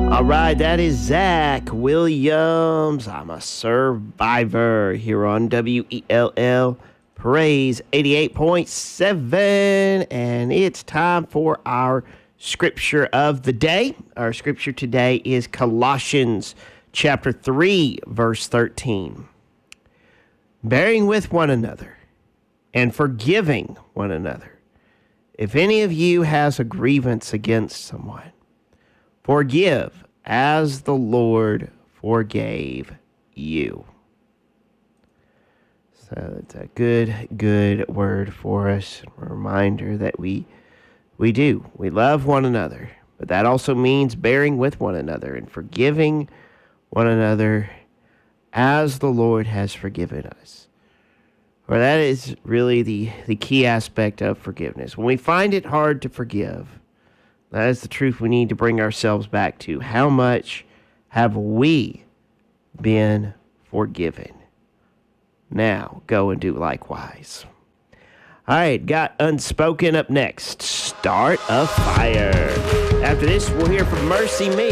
All right, that is Zach Williams. I'm a survivor here on WELL Praise 88.7. And it's time for our scripture of the day. Our scripture today is Colossians chapter 3, verse 13. Bearing with one another and forgiving one another. If any of you has a grievance against someone, forgive as the Lord forgave you. So it's a good word for us. A reminder that we love one another. But that also means bearing with one another and forgiving one another as the Lord has forgiven us. For that is really the key aspect of forgiveness. When we find it hard to forgive, that is the truth we need to bring ourselves back to. How much have we been forgiven? Now, go and do likewise. All right, got Unspoken up next. Start a Fire. After this, we'll hear from Mercy Me.